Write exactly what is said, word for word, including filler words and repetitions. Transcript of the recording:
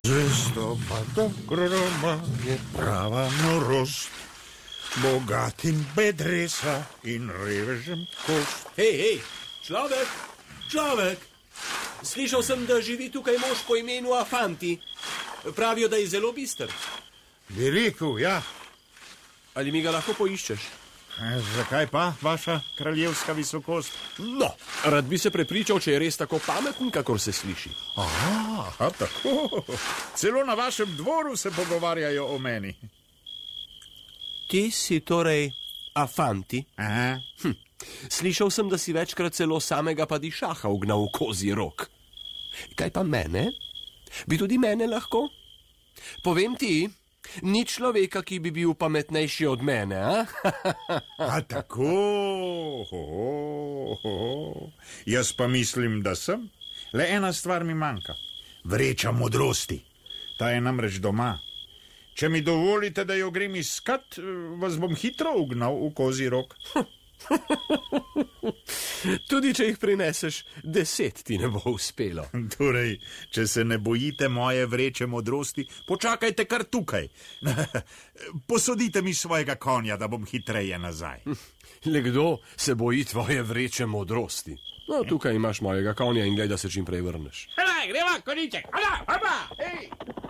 Zvezdopada groma je prava norost, bogatim bedresa in revežem kost. Hej, hej, človek, človek, slišal sem, da živi tukaj mož po imenu Afanti. Pravijo, da je zelo bister. Bi rekel, ja. Ali mi ga lahko poiščeš? E, zakaj pa, vaša kraljevska visokost? No, rad bi se prepričal, če je res tako pameten, kakor se sliši. Aha, tako. Celo na vašem dvoru se pogovarjajo o meni. Ti si torej Afanti? Aha. Hm. Slišal sem, da si večkrat celo samega padišaha ugnal v kozji rok. Kaj pa mene? Bi tudi mene lahko? Povem ti, ni človeka, ki bi bil pametnejši od mene, a? A tako? Ho, ho. Jaz pa mislim, da sem. Le ena stvar mi manjka. Vreča modrosti. Ta je namreč doma. Če mi dovolite, da jo grem iskat, vas bom hitro ugnal v kozji rok. Tudi če jih prineseš, deset ti ne bo uspelo. Torej, če se ne bojite moje vreče modrosti, počakajte kar tukaj. Posodite mi svojega konja, da bom hitreje nazaj. Le kdo se boji tvoje vreče modrosti? No, tukaj imaš mojega konja in glej, da se čim prej vrneš. Hala, greva, koniček, hala, hala, hej!